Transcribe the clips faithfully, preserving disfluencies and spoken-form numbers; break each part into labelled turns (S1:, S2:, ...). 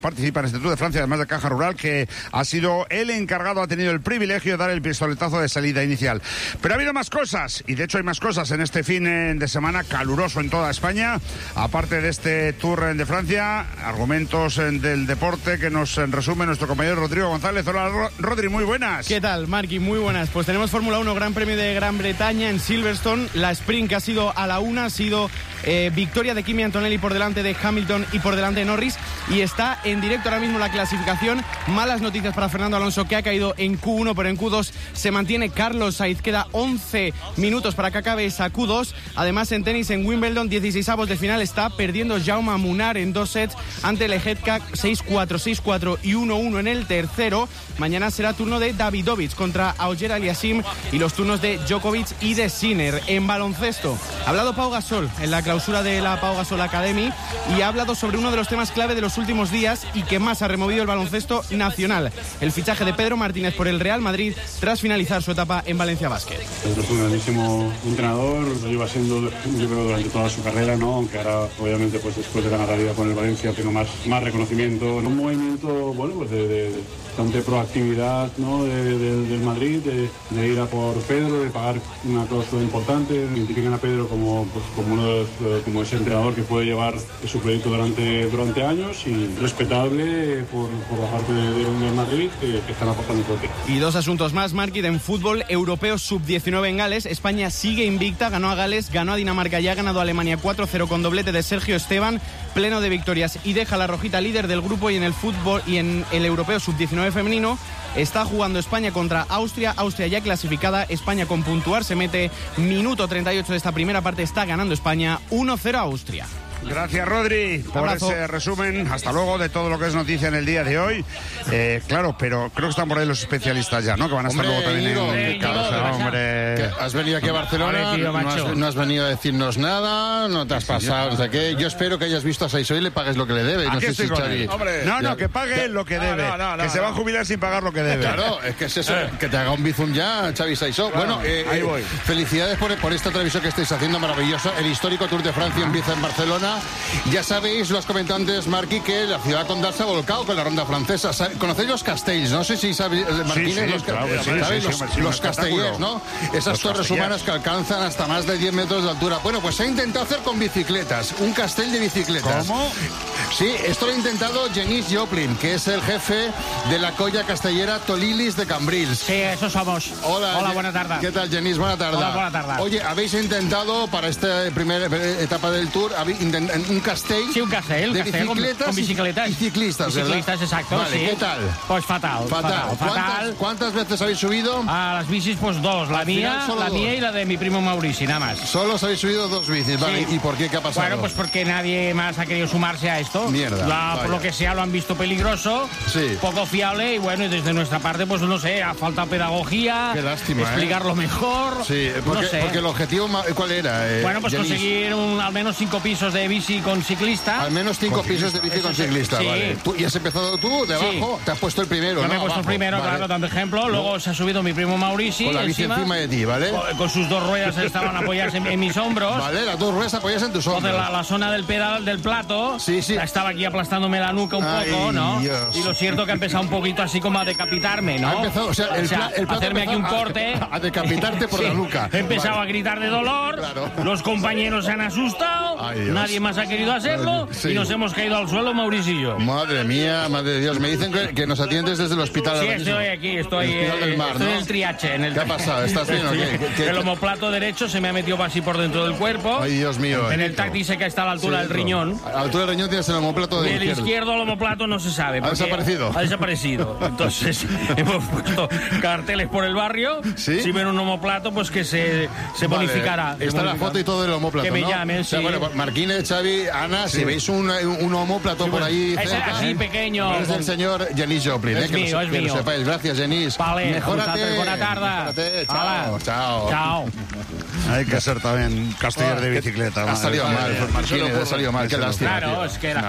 S1: Participa en este Tour de Francia, además de Caja Rural, que ha sido el encargado, ha tenido el privilegio de dar el pistoletazo de salida inicial. Pero ha habido más cosas, y de hecho hay más cosas en este fin de semana caluroso en toda España. Aparte de este Tour de Francia, argumentos del deporte que nos resume nuestro compañero Rodrigo González. Hola, Rodri, muy buenas.
S2: ¿Qué tal, Marqui? Muy buenas. Pues tenemos Fórmula uno, Gran Premio de Gran Bretaña en Silverstone. La sprint que ha sido a la una ha sido eh, victoria de Kimi Antonelli por delante de Hamilton y por delante de Norris, y está en directo ahora mismo la clasificación. Malas noticias para Fernando Alonso, que ha caído en Q uno, pero en Q dos se mantiene Carlos Sainz. Queda once minutos para que acabe esa Q dos. Además, en tenis, en Wimbledon, dieciseisavos de final, está perdiendo Jaume Munar en dos sets ante Lehecka, seis cuatro, seis cuatro y uno uno en el tercero. Mañana será turno de Davidovich contra Auger Aliassime y los turnos de Djokovic y de Sinner. En baloncesto, ha hablado Pau Gasol en la clausura de la Pau Gasol Academy y ha hablado sobre uno de los temas clave de los últimos días y que más ha removido el baloncesto nacional: el fichaje de Pedro Martínez por el Real Madrid tras finalizar su etapa en Valencia Basket.
S3: Es un grandísimo entrenador, lo lleva siendo, yo creo, durante toda su carrera, ¿no? Aunque ahora, obviamente, pues después de ganar la Liga con el Valencia, tengo más, más reconocimiento. Un movimiento, bueno, pues de, de, de bastante proactividad, ¿no? De, de, del Madrid, de, de ir a por Pedro, de pagar una cláusula importante. Identifican a Pedro como, pues, como uno de los, como ese entrenador que puede llevar su proyecto durante, durante años, y respetable por, por la parte de, de Madrid, que, que están apostando por ti.
S2: Y dos asuntos más, Marquín. En fútbol europeo sub diecinueve en Gales, España sigue invicta, ganó a Gales, ganó a Dinamarca y ha ganado a Alemania cuatro cero con doblete de Sergio Esteban, pleno de victorias, y deja a la rojita líder del grupo. Y en el fútbol y en el europeo sub diecinueve femenino está jugando España contra Austria, Austria ya clasificada, España con puntuar, se mete minuto treinta y ocho de esta primera parte, está ganando España uno cero a Austria.
S1: Gracias, Rodri, por
S2: Abrazo.
S1: ese resumen. Hasta luego de todo lo que es noticia en el día de hoy. Eh, claro, pero creo que están por ahí los especialistas ya, ¿no? Que van a estar
S4: Hombre,
S1: luego también
S4: Íñigo,
S1: en...
S4: Íñigo,
S1: Claro, o sea, hombre...
S4: que has venido aquí a Barcelona,
S2: Vale, tío,
S4: no, has, no has venido a decirnos nada, no te has pasado, no sé qué. Yo espero que hayas visto a Saiso y le pagues lo que le debe. No
S1: Aquí
S4: sé
S1: estoy
S4: si
S1: con
S4: Xavi...
S1: él. No, no, que pague lo que debe.
S4: No, no, no,
S1: que se
S4: no.
S1: va a jubilar sin pagar lo que debe.
S4: Claro, es que es eso, que te haga un bizum ya, Xavi Saiso.
S1: Claro,
S4: bueno, eh,
S1: ahí voy.
S4: felicidades por, por esta televisión que estáis haciendo maravillosa. El histórico Tour de Francia empieza en Barcelona. Ya sabéis, lo has comentado antes, Marqui, que la ciudad condal se ha volcado con la ronda francesa. ¿Conocéis los castells? No sé si sabéis, Martínez,
S1: sí,
S4: los,
S1: claro que sí,
S4: ¿sabéis?
S1: sí,
S4: los,
S1: sí, sí,
S4: los
S1: un
S4: castellers, ¿no? Esas
S1: Los
S4: torres
S1: castellers.
S4: humanas que alcanzan hasta más de diez metros de altura. Bueno, pues se ha intentado hacer con bicicletas, un castell de bicicletas.
S1: ¿Cómo?
S4: Sí, esto lo ha intentado Genís Joplin, que es el jefe de la colla castellera Tolilis de Cambrils.
S5: Sí, eso somos.
S4: Hola,
S5: Hola,
S4: Ge-
S5: buena tarde.
S4: ¿Qué tal, Genís? Buena tarde.
S5: Hola, buena tarde.
S4: Oye, habéis intentado para esta primera etapa del Tour habéis intent- un castell
S5: Sí, un castell, un
S4: de
S5: castell con-
S4: bicicletas,
S5: con
S4: y-
S5: bicicletas.
S4: y ciclistas, ¿verdad?
S5: Ciclistas, exacto,
S4: Vale,
S5: sí.
S4: ¿qué tal?
S5: Pues fatal,
S4: Fatal.
S5: fatal,
S4: ¿Cuántas,
S5: fatal.
S4: cuántas veces habéis subido?
S5: A las bicis, pues dos. La
S4: Al
S5: mía,
S4: final solo
S5: la
S4: dos.
S5: mía y la de mi primo Maurici, nada más.
S4: Solo os habéis subido dos bicis, vale.
S5: Sí.
S4: ¿Y por qué? ¿Qué ha pasado?
S5: Bueno, pues porque nadie más ha querido sumarse a esto.
S4: Mierda,
S5: La-
S4: vaya.
S5: por lo que sea, lo han visto peligroso,
S4: Sí.
S5: poco fiable, y bueno, y desde nuestra parte, pues no sé, ha faltado pedagogía,
S4: Qué lástima, ¿eh?
S5: explicarlo mejor.
S4: Sí, porque,
S5: no sé.
S4: porque el objetivo, ma- ¿cuál era? eh,
S5: Bueno, pues
S4: Genís?
S5: conseguir un- al menos cinco pisos de bici con ciclista.
S4: Al menos cinco pisos de bici con
S5: Eso sí.
S4: ciclista,
S5: Sí.
S4: vale. ¿Tú, ¿Y has empezado tú de
S5: Sí.
S4: abajo? Te has puesto el primero,
S5: Yo
S4: ¿no?
S5: me he puesto el
S4: Abajo,
S5: primero,
S4: vale.
S5: claro, dando ejemplo. Luego se ha subido mi primo Maurici.
S4: Con la bici encima de ti, ¿vale?
S5: Con, con sus dos ruedas estaban apoyadas en, en mis hombros.
S4: Vale, las dos ruedas apoyas en tus hombros.
S5: Entonces la, la zona del pedal del plato,
S4: Sí, sí.
S5: la estaba aquí aplastándome la nuca un
S4: Ay,
S5: poco, ¿no?
S4: Dios.
S5: Y lo cierto que ha empezado un poquito así como a decapitarme, ¿no?
S4: Ha empezado, o sea, el, pla- el plato
S5: hacerme aquí un
S4: empezó a-
S5: corte.
S4: A, decapitarte por
S5: Sí.
S4: la nuca.
S5: He empezado
S4: Vale.
S5: a gritar de dolor.
S4: Claro.
S5: Los compañeros se han asustado.
S4: Ay, Dios.
S5: Nadie más ha querido hacerlo.
S4: Sí.
S5: Y nos hemos caído al suelo, Mauricio y yo.
S4: Madre mía, madre de Dios. Me dicen que, que nos atiendes desde el hospital.
S5: Sí,
S4: ahora mismo.
S5: estoy aquí, estoy,
S4: El Hospital
S5: eh,
S4: del Mar,
S5: estoy
S4: ¿no?
S5: en el triache. En el
S4: ¿Qué ha pasado? ¿Estás bien o qué? ¿Qué- qué-
S5: El omoplato derecho se me ha metido así por dentro del cuerpo.
S4: Ay, Dios mío.
S5: En
S4: eh.
S5: el táctil sé que está a la altura
S4: Sí,
S5: del riñón.
S4: A la altura del riñón tienes el homóplato
S5: Y
S4: de
S5: el
S4: izquierdo.
S5: izquierdo, el omoplato, no se sabe. porque
S4: desaparecido?
S5: Ha desaparecido. Entonces, hemos puesto carteles por el barrio.
S4: ¿Sí?
S5: Si ven un omoplato, pues que se, se
S4: Vale,
S5: bonificará. Se
S4: Está la
S5: bonificará.
S4: foto y todo del homóplato,
S5: Que me
S4: ¿no?
S5: llamen,
S4: O sea,
S5: sí.
S4: bueno, Marquínez, Xavi, Ana, si veis un, un homóplato por ahí
S5: Es
S4: cerca...
S5: así, pequeño.
S4: Es del señor Genís Joplin,
S5: Es
S4: eh, que,
S5: mío,
S4: lo,
S5: es
S4: que lo
S5: mío.
S4: sepáis. Gracias, Genís.
S5: Vale,
S4: Mejórate.
S5: buena tarde.
S4: Mejórate. Chao,
S5: Hala.
S4: chao.
S5: Chao.
S1: Hay que ser también castellar de
S4: Que-
S1: bicicleta.
S4: Ha
S1: madre
S4: salido
S1: mía.
S4: mal, Marquínez, ha salido mal. Qué lástima,
S5: Claro,
S4: tío.
S5: es que era-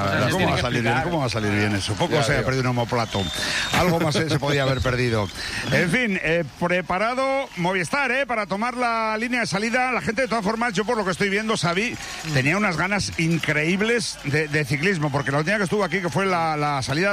S1: ya,
S5: sea,
S1: ¿cómo va a salir bien? ¿Cómo va a salir bien eso? Poco
S4: Ya,
S1: se ha
S4: digo.
S1: perdido un homoplato. Algo más se podía haber perdido. En fin, eh, preparado Movistar, ¿eh? Para tomar la línea de salida. La gente, de todas formas, yo por lo que estoy viendo, Xavi, tenía unas ganas increíbles de, de ciclismo, porque la última que estuvo aquí, que fue la, la salida